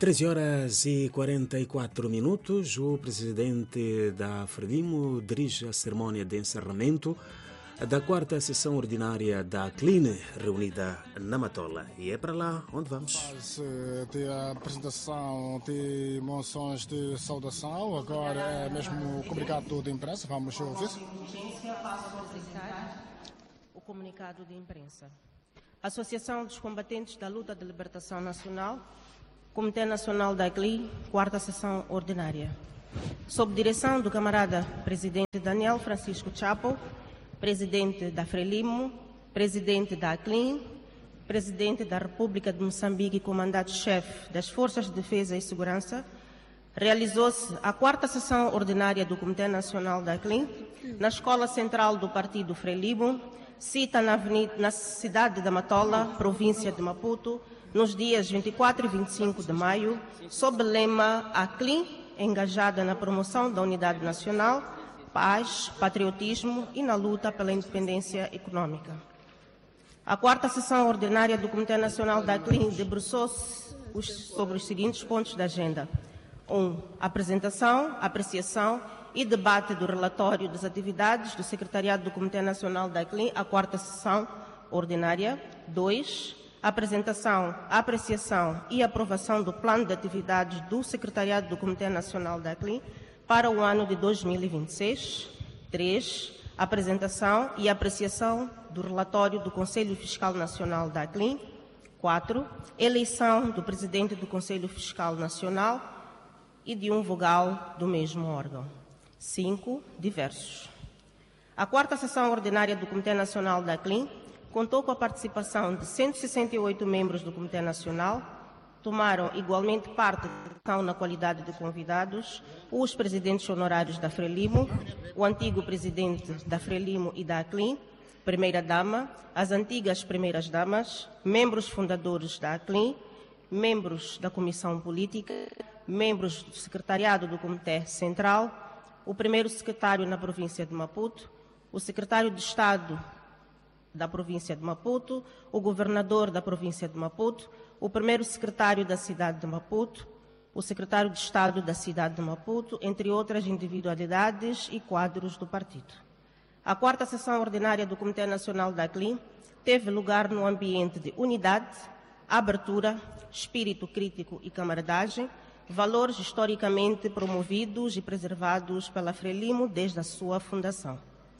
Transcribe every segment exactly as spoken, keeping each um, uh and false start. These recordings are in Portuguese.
treze horas e quarenta e quatro minutos, o presidente da Frelimo dirige a cerimônia de encerramento da quarta sessão ordinária da C L I N, reunida na Matola. E é para lá onde vamos. Fase de apresentação de moções de saudação, agora é mesmo o comunicado de imprensa, vamos ouvir. O comunicado de imprensa. Associação dos Combatentes da Luta de Libertação Nacional, Comitê Nacional da C L I, quarta sessão ordinária. Sob direção do camarada presidente Daniel Francisco Chapo, presidente da Frelimo, presidente da C L I N, presidente da República de Moçambique e comandante-chefe das Forças de Defesa e Segurança, realizou-se a quarta sessão ordinária do Comitê Nacional da C L I N na Escola Central do Partido Frelimo, cita na, avenida, na cidade da Matola, província de Maputo, nos dias vinte e quatro e vinte e cinco de maio, sob o lema A C L I engajada na promoção da unidade nacional, paz, patriotismo e na luta pela independência econômica. A quarta sessão ordinária do Comitê Nacional da C L I debruçou-se sobre os seguintes pontos da agenda. um. Apresentação, apreciação e debate do relatório das atividades do Secretariado do Comitê Nacional da C L I, a quarta sessão ordinária. dois. Apresentação, apreciação e aprovação do plano de atividades do Secretariado do Comitê Nacional da C L I para o ano de dois mil e vinte e seis. três. Apresentação e apreciação do relatório do Conselho Fiscal Nacional da C L I. quatro. Eleição do presidente do Conselho Fiscal Nacional e de um vogal do mesmo órgão. cinco. Diversos. A quarta sessão ordinária do Comitê Nacional da C L I contou com a participação de cento e sessenta e oito membros do Comitê Nacional. Tomaram igualmente parte na qualidade de convidados os presidentes honorários da Frelimo, o antigo presidente da Frelimo e da C L I, primeira-dama, as antigas primeiras-damas, membros fundadores da C L I, membros da Comissão Política, membros do Secretariado do Comitê Central, o primeiro secretário na província de Maputo, o secretário de Estado da província de Maputo, o governador da província de Maputo, o primeiro secretário da cidade de Maputo, o secretário de Estado da cidade de Maputo, entre outras individualidades e quadros do partido. A quarta sessão ordinária do Comitê Nacional da C L I teve lugar no ambiente de unidade, abertura, espírito crítico e camaradagem, valores historicamente promovidos e preservados pela Frelimo desde a sua fundação.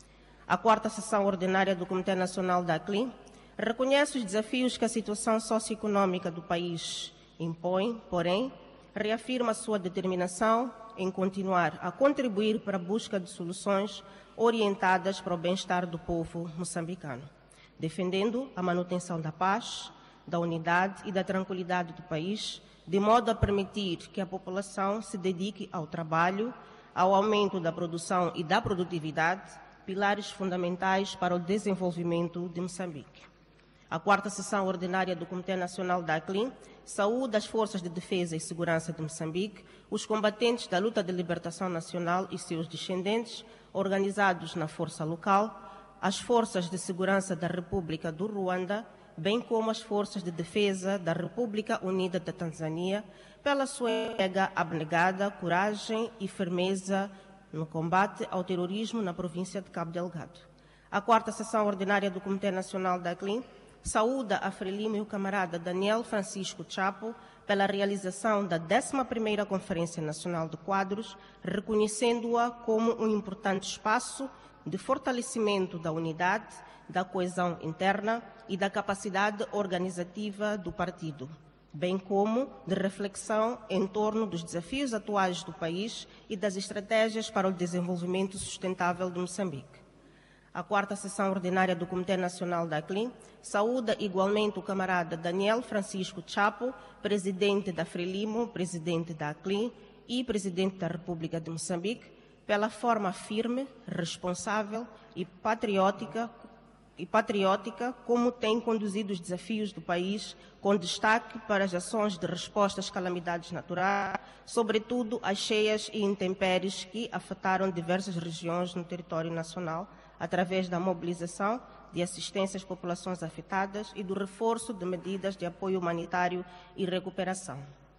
A quarta sessão ordinária do Comitê Nacional da C L I reconhece os desafios que a situação socioeconômica do país impõe, porém, reafirma sua determinação em continuar a contribuir para a busca de soluções orientadas para o bem-estar do povo moçambicano, defendendo a manutenção da paz, da unidade e da tranquilidade do país, de modo a permitir que a população se dedique ao trabalho, ao aumento da produção e da produtividade, pilares fundamentais para o desenvolvimento de Moçambique. A quarta sessão ordinária do Comitê Nacional da C L I saúda as Forças de Defesa e Segurança de Moçambique, os combatentes da luta de libertação nacional e seus descendentes, organizados na força local, as Forças de Segurança da República do Ruanda, bem como as Forças de Defesa da República Unida da Tanzânia, pela sua entrega abnegada, coragem e firmeza no combate ao terrorismo na província de Cabo Delgado. A quarta sessão ordinária do Comitê Nacional da C L I saúda a Frelimo e o camarada Daniel Francisco Chapo pela realização da décima primeira Conferência Nacional de Quadros, reconhecendo-a como um importante espaço de fortalecimento da unidade, da coesão interna e da capacidade organizativa do partido, bem como de reflexão em torno dos desafios atuais do país e das estratégias para o desenvolvimento sustentável de Moçambique. A quarta sessão ordinária do Comitê Nacional da C L I saúda igualmente o camarada Daniel Francisco Chapo, presidente da Frelimo, presidente da C L I e presidente da República de Moçambique, pela forma firme, responsável e patriótica e patriótica como tem conduzido os desafios do país, com destaque para as ações de resposta às calamidades naturais, sobretudo as cheias e intempéries que afetaram diversas regiões no território nacional, através da mobilização de assistência às populações afetadas e do reforço de medidas de apoio humanitário e recuperação.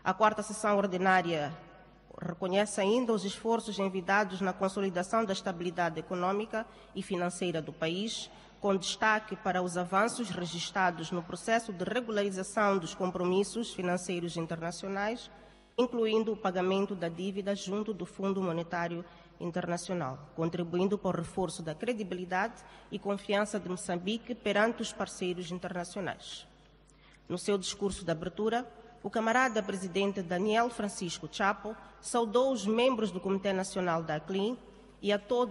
A quarta sessão ordinária reconhece ainda os esforços envidados na consolidação da estabilidade econômica e financeira do país, com destaque para os avanços registrados no processo de regularização dos compromissos financeiros internacionais, incluindo o pagamento da dívida junto do Fundo Monetário Internacional, contribuindo para o reforço da credibilidade e confiança de Moçambique perante os parceiros internacionais. No seu discurso de abertura, o camarada presidente Daniel Francisco Chapo saudou os membros do Comitê Nacional da A C L I e a todos